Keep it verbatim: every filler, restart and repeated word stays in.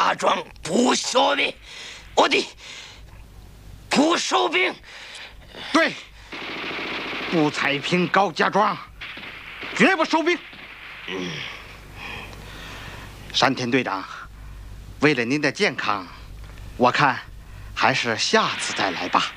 家庄不学兵，我的不收兵。 对，不踩平高家庄，绝不收兵。嗯，山田队长，为了您的健康，我看还是下次再来吧。